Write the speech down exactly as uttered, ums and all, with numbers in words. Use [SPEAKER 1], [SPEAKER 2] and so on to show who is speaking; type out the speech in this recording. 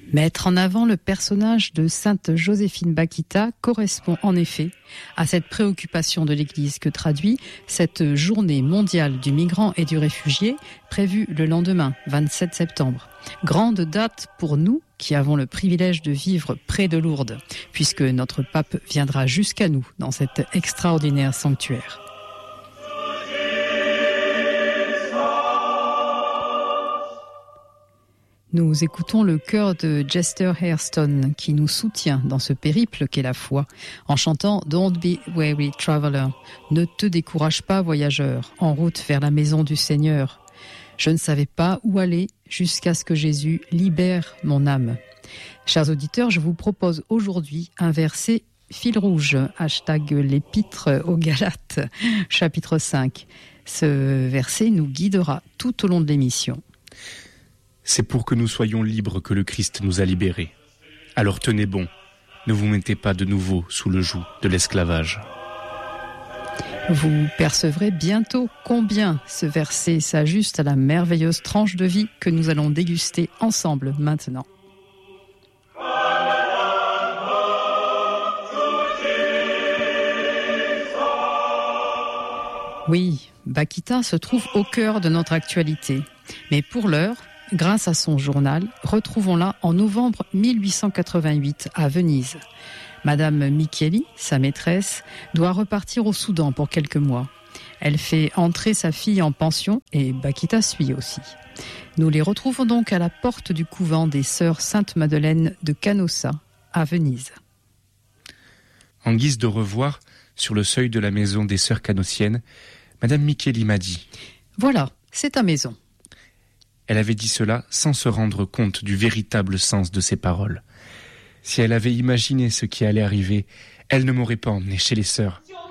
[SPEAKER 1] Mettre en avant le personnage de sainte Joséphine Bakhita correspond en effet à cette préoccupation de l'Église que traduit cette journée mondiale du migrant et du réfugié prévue le lendemain, vingt-sept septembre. Grande date pour nous qui avons le privilège de vivre près de Lourdes, puisque notre pape viendra jusqu'à nous dans cet extraordinaire sanctuaire. Nous écoutons le chœur de Jester Hairston qui nous soutient dans ce périple qu'est la foi en chantant « Don't be weary, traveler ». Ne te décourage pas, voyageur, en route vers la maison du Seigneur. Je ne savais pas où aller jusqu'à ce que Jésus libère mon âme. Chers auditeurs, je vous propose aujourd'hui un verset fil rouge, hashtag l'épître aux Galates, chapitre cinq. Ce verset nous guidera tout au long de l'émission.
[SPEAKER 2] C'est pour que nous soyons libres que le Christ nous a libérés. Alors tenez bon, ne vous mettez pas de nouveau sous le joug de l'esclavage.
[SPEAKER 1] Vous percevrez bientôt combien ce verset s'ajuste à la merveilleuse tranche de vie que nous allons déguster ensemble maintenant. Oui, Bakhita se trouve au cœur de notre actualité. Mais pour l'heure, grâce à son journal, retrouvons-la en novembre mille huit cent quatre-vingt-huit à Venise. Madame Micheli, sa maîtresse, doit repartir au Soudan pour quelques mois. Elle fait entrer sa fille en pension et Bakhita suit aussi. Nous les retrouvons donc à la porte du couvent des Sœurs Sainte-Madeleine de Canossa, à Venise.
[SPEAKER 2] En guise de revoir, sur le seuil de la maison des Sœurs Canossiennes, Madame Micheli m'a dit
[SPEAKER 1] « Voilà, c'est ta maison ».
[SPEAKER 2] Elle avait dit cela sans se rendre compte du véritable sens de ses paroles. Si elle avait imaginé ce qui allait arriver, elle ne m'aurait pas emmené chez les sœurs.